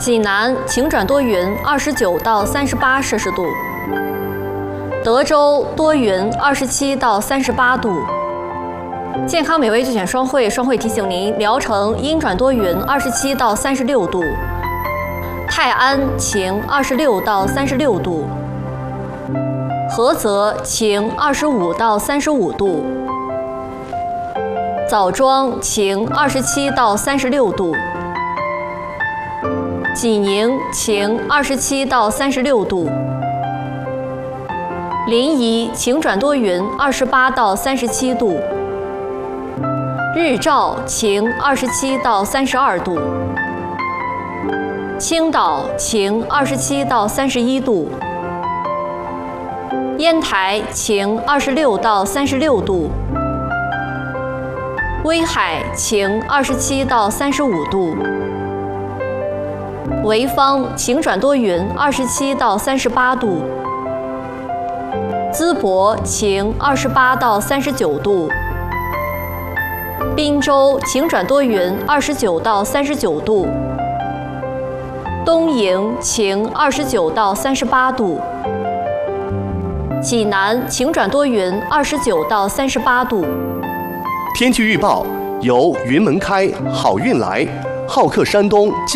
济南晴转多云，29到38摄氏度；德州多云，27到38度。健康美味巨选双汇提醒您：聊城阴转多云，27到36度；泰安晴，26到36度；菏泽晴，25到35度；枣庄晴，27到36度；济宁晴，27到36度；临沂晴转多云，28到37度；日照晴，27到32度；青岛晴，27到31度；烟台晴，26到36度；威海晴，27到35度；潍坊晴转多云，27到38度；淄博晴，28到39度；滨州晴转多云，29到39度；东营晴，29到38度；济南晴转多云，29到38度。 天气预报由云门开好运来，好客山东。